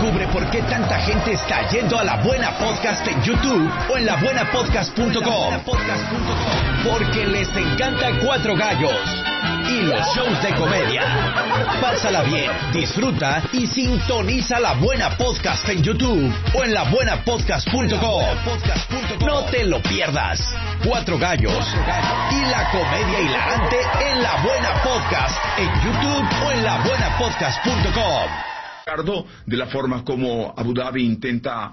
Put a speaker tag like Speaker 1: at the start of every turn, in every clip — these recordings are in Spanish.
Speaker 1: Descubre por qué tanta gente está yendo a La Buena Podcast en YouTube o en labuenapodcast.com. Porque les encanta Cuatro Gallos y los shows de comedia. Pásala bien, disfruta y sintoniza La Buena Podcast en YouTube o en labuenapodcast.com. No te lo pierdas. Cuatro Gallos y la comedia hilarante en La Buena Podcast en YouTube o en labuenapodcast.com.
Speaker 2: Ricardo, de la forma como Abu Dhabi intenta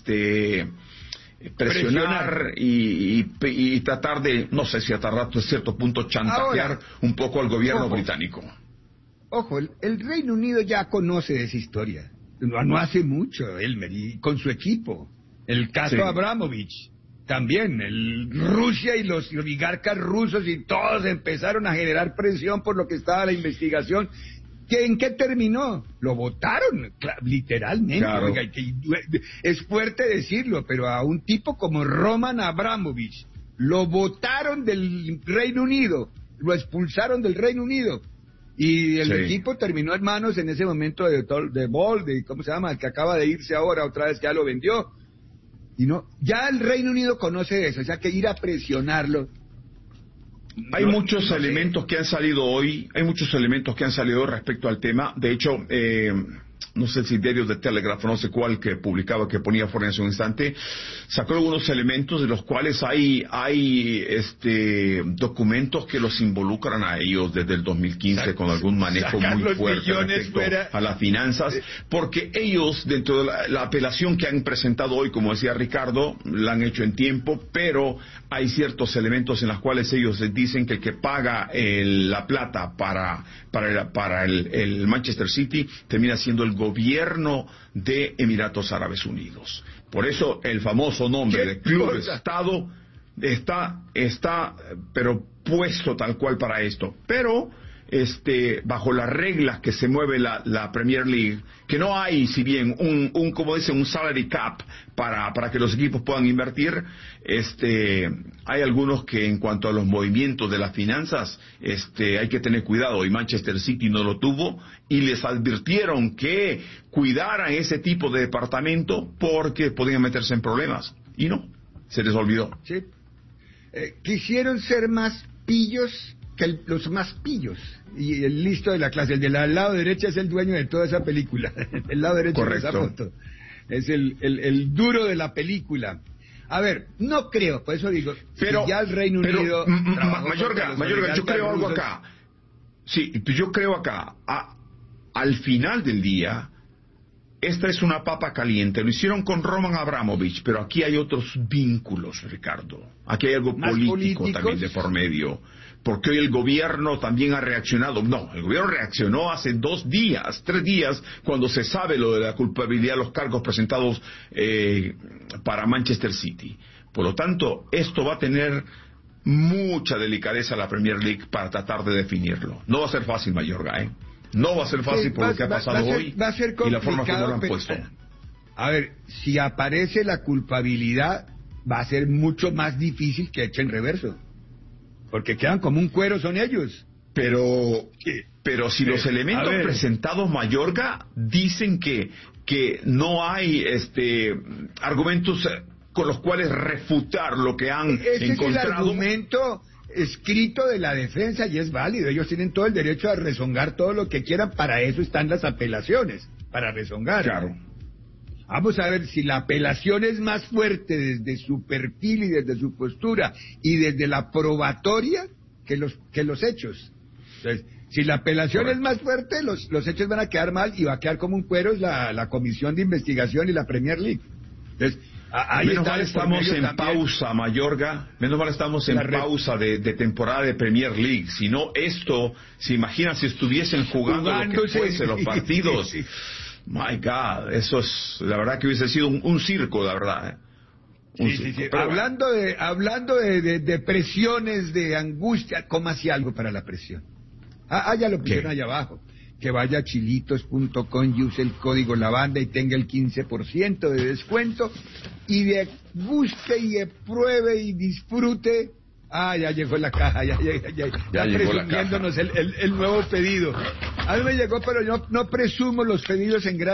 Speaker 2: presionar y tratar de, no sé si hasta cierto punto chantajear un poco al gobierno británico.
Speaker 3: Ojo, el Reino Unido ya conoce esa historia. No hace mucho, Elmer, y con su equipo. El caso Abramovich, también, Rusia y los oligarcas rusos y todos empezaron a generar presión por lo que estaba la investigación. ¿En qué terminó? Lo votaron, literalmente. Claro. Oiga, es fuerte decirlo, pero a un tipo como Roman Abramovich lo votaron del Reino Unido, lo expulsaron del Reino Unido, y el equipo terminó en manos en ese momento de Boll, ¿cómo se llama? El que acaba de irse ahora, otra vez que ya lo vendió. Y no, ya el Reino Unido conoce eso, o sea que ir a presionarlo.
Speaker 2: Hay muchos elementos que han salido hoy, respecto al tema. De hecho, no sé si diarios de Telegraph, no sé cuál que publicaba, que ponía fuera en ese instante, sacó algunos elementos de los cuales hay documentos que los involucran a ellos desde el 2015 con algún manejo muy fuerte respecto a las finanzas, porque ellos, dentro de la apelación que han presentado hoy, como decía Ricardo, la han hecho en tiempo, pero hay ciertos elementos en los cuales ellos dicen que el que paga la plata para el Manchester City termina siendo el gobierno de Emiratos Árabes Unidos. Por eso el famoso nombre de Club Estado está pero puesto tal cual para esto. Pero bajo las reglas que se mueve la Premier League, que no hay, si bien como dicen, un salary cap para que los equipos puedan invertir, hay algunos que en cuanto a los movimientos de las finanzas, hay que tener cuidado, y Manchester City no lo tuvo, y les advirtieron que cuidaran ese tipo de departamento porque podían meterse en problemas, y no, se les olvidó.
Speaker 3: Sí. Quisieron ser más pillos que los más pillos, y el listo de la clase, el del lado derecho es el dueño de toda esa película, el lado derecho. Correcto. De esa foto es el duro de la película. A ver, no creo, por eso digo, pero si ya el Reino Unido...
Speaker 2: Mayorga, yo creo algo acá. Sí, yo creo acá, al final del día, esta es una papa caliente. Lo hicieron con Roman Abramovich, pero aquí hay otros vínculos, Ricardo. Aquí hay algo político también de por medio. Porque hoy el gobierno también ha reaccionado. No, el gobierno reaccionó hace 3 días, cuando se sabe lo de la culpabilidad de los cargos presentados para Manchester City. Por lo tanto, esto va a tener mucha delicadeza la Premier League para tratar de definirlo. No va a ser fácil, Mayorga, No va a ser fácil por lo que ha pasado hoy y la forma como lo han puesto.
Speaker 3: A ver, si aparece la culpabilidad, va a ser mucho más difícil que echen reverso. Porque quedan como un cuero, son ellos.
Speaker 2: Pero si los elementos presentados, Mayorga, dicen que no hay argumentos con los cuales refutar lo que han encontrado.
Speaker 3: Ese es el argumento escrito de la defensa y es válido. Ellos tienen todo el derecho a rezongar todo lo que quieran. Para eso están las apelaciones, para rezongar. Claro. Vamos a ver si la apelación es más fuerte desde su perfil y desde su postura y desde la probatoria que los hechos. Entonces, si la apelación es más fuerte, los hechos van a quedar mal y va a quedar como un cuero la Comisión de Investigación y la Premier League. Entonces,
Speaker 2: menos mal estamos en pausa, Mayorga. Menos mal estamos en pausa de temporada de Premier League. Si no, se imagina si estuviesen jugando lo que fuese los partidos. Sí. My God, eso es, la verdad que hubiese sido un circo, la verdad.
Speaker 3: Sí. Hablando de presiones, de angustia, cómase algo para la presión. Ya lo pusieron allá abajo. Que vaya a chilitos.com y use el código La Banda y tenga el 15% de descuento y guste y pruebe y disfrute. Ya llegó la caja, ya presumiéndonos el nuevo pedido. A mí me llegó, pero yo no presumo los pedidos en grande.